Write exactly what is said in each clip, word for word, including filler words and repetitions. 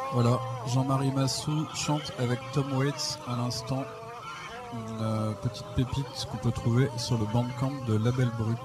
Voilà, Jean-Marie Massou chante avec Tom Waits à l'instant, une euh, petite pépite qu'on peut trouver sur le bandcamp de Label Brut.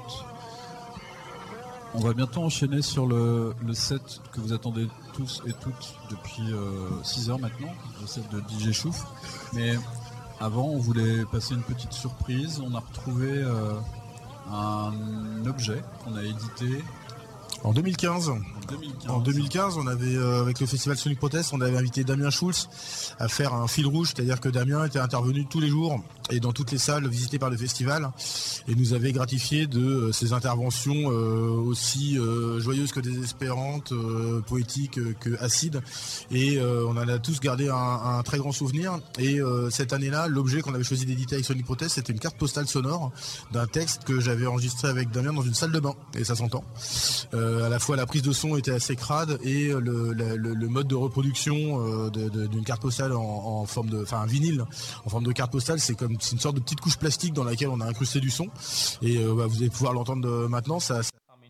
On va bientôt enchaîner sur le, le set que vous attendez tous et toutes depuis euh, six heures maintenant, le set de D J Chouf. Mais avant, on voulait passer une petite surprise. On a retrouvé euh, un objet qu'on a édité en deux mille quinze. En deux mille quinze, en deux mille quinze on avait, euh, avec le festival Sonic Protest, on avait invité Damien Schulz à faire un fil rouge, c'est-à-dire que Damien était intervenu tous les jours et dans toutes les salles visitées par le festival et nous avait gratifié de euh, ses interventions euh, aussi euh, joyeuses que désespérantes, euh, poétiques euh, que acides, et euh, on en a tous gardé un, un très grand souvenir. Et euh, cette année-là, l'objet qu'on avait choisi d'éditer avec Sonic Protest, c'était une carte postale sonore d'un texte que j'avais enregistré avec Damien dans une salle de bain, et ça s'entend. Euh, à la fois la prise de son était assez crade et le, le, le mode de reproduction euh, de, de, d'une carte postale en, en forme de, enfin un vinyle en forme de carte postale, c'est comme c'est une sorte de petite couche plastique dans laquelle on a incrusté du son, et euh, bah, vous allez pouvoir l'entendre de, maintenant. Ça, ça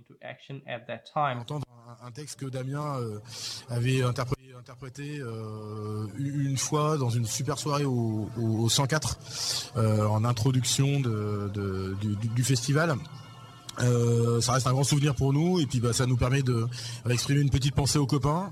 entendre un, un texte que Damien euh, avait interprété, interprété euh, une fois dans une super soirée au, au, au cent quatre euh, en introduction de, de, du, du festival. Euh, ça reste un grand souvenir pour nous, et puis bah, ça nous permet de exprimer une petite pensée aux copains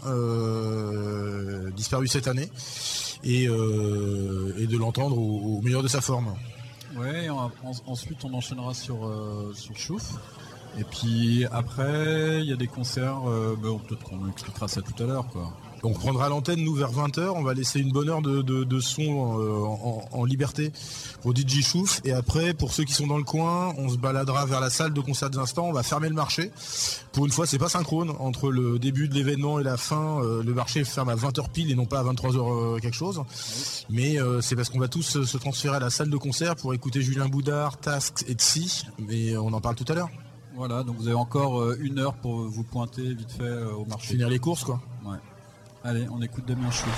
euh, disparus cette année, et, euh, et de l'entendre au, au meilleur de sa forme. Ouais, en, en, ensuite on enchaînera sur, euh, sur Chouf, et puis après il y a des concerts, euh, bah, peut-être qu'on expliquera ça tout à l'heure, quoi. On reprendra l'antenne, nous, vers vingt heures. On va laisser une bonne heure de, de, de son euh, en, en liberté pour D J Chouf. Et après, pour ceux qui sont dans le coin, on se baladera vers la salle de concert des instants. On va fermer le marché. Pour une fois, c'est pas synchrone. Entre le début de l'événement et la fin, euh, le marché ferme à vingt heures pile et non pas à vingt-trois heures euh, quelque chose. Mais euh, c'est parce qu'on va tous se transférer à la salle de concert pour écouter Julien Boudard, Tasks et Tsi. Mais on en parle tout à l'heure. Voilà, donc vous avez encore euh, une heure pour vous pointer vite fait euh, au marché. Finir les courses, quoi. Ouais. Allez, on écoute Damien Schulz.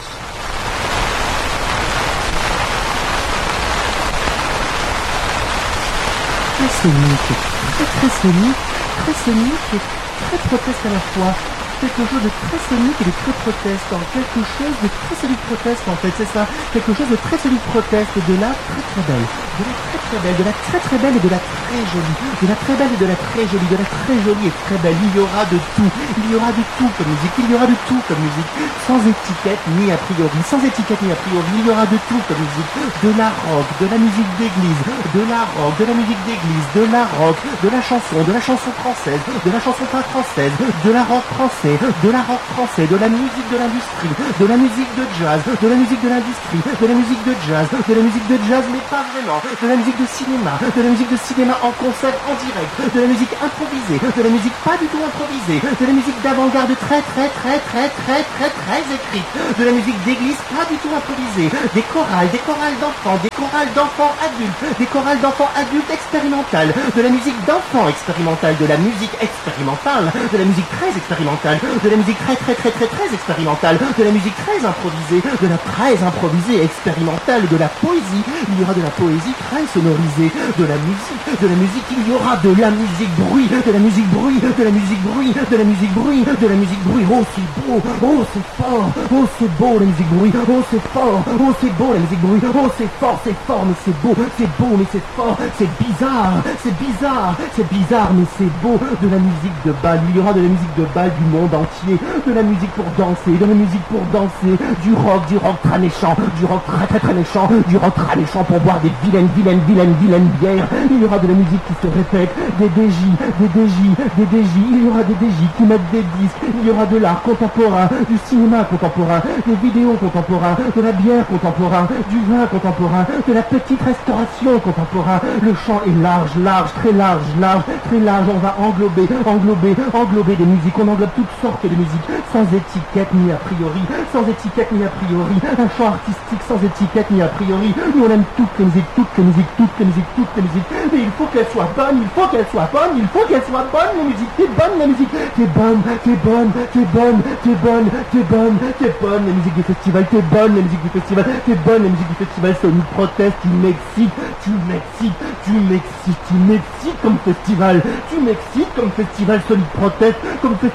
Très sonique, très très sonique, très sonique et très proteste à la fois. Quelque chose de très sonique et de très proteste, en quelque chose de très solide proteste en fait, c'est ça, quelque chose de très solide proteste, de la très très belle, de la très très belle, de la très très belle et de la très jolie, de la très belle et de la très jolie, de la très jolie et très belle. Il y aura de tout, il y aura de tout comme musique, il y aura de tout comme musique, sans étiquette ni a priori, sans étiquette ni a priori, il y aura de tout comme musique, de la rock, de la musique d'église, de la rock, de la musique d'église, de la rock, de la chanson, de la chanson française, de la chanson pas française, de la rock français, de la rock français, de la musique de l'industrie, de la musique de jazz, de la musique de l'industrie, de la musique de jazz, de la musique de jazz mais pas vraiment, de la musique de cinéma, de la musique de cinéma en concert en direct, de la musique improvisée, de la musique pas du tout improvisée, de la musique d'avant-garde très très très très très très très écrite, de la musique d'église pas du tout improvisée, des chorales, des chorales d'enfants, des chorales d'enfants adultes, des chorales d'enfants adultes expérimentales, de la musique d'enfants expérimentale, de la musique expérimentale, de la musique très expérimentale, de la musique très très très très très expérimentale, de la musique très improvisée, de la très improvisée expérimentale, de la poésie, il y aura de la poésie très sonorisée, de la musique, de la musique, il y aura de la musique bruit, de la musique bruit, de la musique bruit, de la musique bruit, de la musique bruit, oh c'est beau, oh c'est fort, oh c'est beau la musique bruit, oh c'est fort, oh c'est beau la musique bruit, oh c'est fort, c'est fort, mais c'est beau, c'est beau, mais c'est fort, c'est bizarre, c'est bizarre, c'est bizarre, mais c'est beau, de la musique de bal, il y aura de la musique de bal du monde entier, de la musique pour danser, de la musique pour danser, du rock, du rock très méchant, du rock très très très méchant, du rock très méchant pour boire des vilaines, vilaines, vilaines, vilaines bières. Il y aura de la musique qui se répète, des D J, des D J, des D J, il y aura des D J qui mettent des disques, il y aura de l'art contemporain, du cinéma contemporain, des vidéos contemporains, de la bière contemporain, du vin contemporain, de la petite restauration contemporain. Le champ est large, large, très large, large, très large. On va englober, englober, englober des musiques, on englobe toutes sortes de musique, sans étiquette ni a priori, sans étiquette ni a priori, un champ artistique sans étiquette ni a priori. Nous on aime toutes les musiques, toutes les musiques, toutes les musiques, toutes les musiques, mais il faut qu'elles soient bonnes, il faut qu'elles soient bonnes, il faut qu'elles soient bonnes, la musique, t'es bonne la musique, t'es bonne, t'es bonne, t'es bonne, t'es bonne, t'es bonne, t'es bonne, la musique du festival, t'es bonne, la musique du festival, t'es bonne, la musique du festival, Sonic Protest, tu m'excites, tu m'excites, tu m'excites, tu m'excites comme festival, tu m'excites comme festival Sonic Protest, comme festival Sonic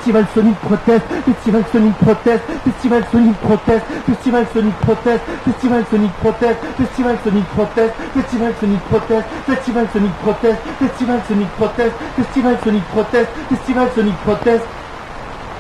Sonic proteste, Festival Sonic proteste, Festival Sonic proteste, Festival Sonic proteste, Festival Sonic proteste, Festival Sonic proteste, Festival Sonic proteste, Festival Sonic proteste, Festival Sonic proteste, Festival Sonic proteste, Festival Sonic proteste.